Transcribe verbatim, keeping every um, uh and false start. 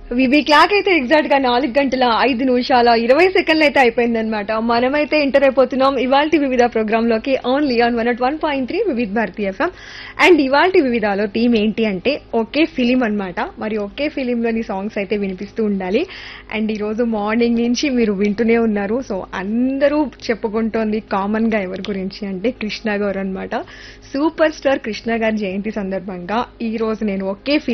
వివి clock అయితే exact గా నాలుగు గంటల ఐదు నిమిషాల ఇరవై సెకండ్లు అయితే అయిపోయిందనమాట. మనమైతే ఎంటర్ అయిపోతున్నాం ఇవాల్టి వివిధ ప్రోగ్రామ్ లోకి only on one at one point three వివిధ భారతి ఎఫ్ఎం. అండ్ ఇవాల్టి వివిధాలో థీమ్ ఏంటి అంటే ఒకే ఫిలిం అన్నమాట. మరి ఒకే ఫిలిం లోని సాంగ్స్ అయితే వినిపిస్తూ ఉండాలి. అండ్ ఈ రోజు మార్నింగ్ నుంచి మీరు వింటూనే ఉన్నారు. సో అందరూ చెప్పుకుంటోంది కామన్ గా ఎవరి గురించి అంటే కృష్ణ గారు అన్నమాట. సూపర్ స్టార్ కృష్ణ గారి జయంతి సందర్భంగా ఈ రోజు నేను ఒకే